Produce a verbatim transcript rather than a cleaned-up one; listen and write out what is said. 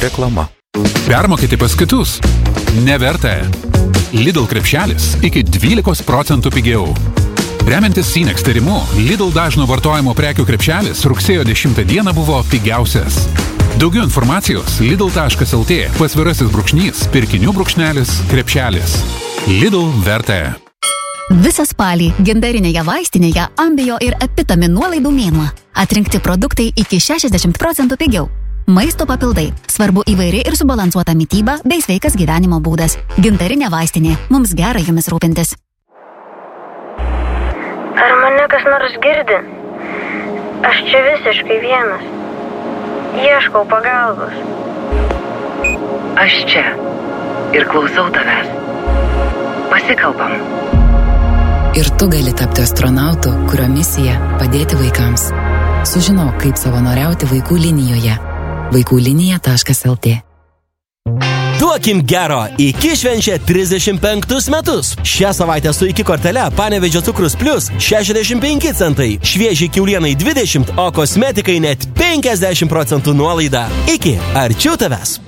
Reklama. Permokėti pas kitus? Neverta. Lidl krepšelis iki dvylikos procentų pigiau. Remiantis Sinex tyrimu, Lidl dažno vartojimo prekių krepšelis rugsėjo dešimtą dieną buvo pigiausias. Daugiau informacijos lidl taškas lt pasvirasis brūkšnys, pirkinių brūkšnelis, krepšelis. Lidl verta. Visą spalį gintarinėje vaistinėje Ambio ir Epitami nuolaidų mėnuo. Atrinkti produktai iki šešiasdešimt procentų pigiau. Maisto papildai. Svarbu įvairi ir subalansuota mityba bei sveikas gyvenimo būdas. Gintarinė vaistinė. Mums gera jumis rūpintis. Ar mane kas nors girdi? Aš čia visiškai vienas. Ieškau pagalbos. Aš čia ir klausau tavęs. Pasikalbam. Ir tu gali tapti astronautu, kurio misija padėti vaikams. Sužinok, kaip savanoriauti vaikų linijoje. vaikų linija taškas lt. Duokim gero, iki švenčia trisdešimt penktus metus. Šią savaitę su iki kortele Panevėžio cukrus plus šešiasdešimt penki centai, švieži kiaulienai dvidešimt, o kosmetikai net penkiasdešimt procentų nuolaida. Iki, arčiau tavęs.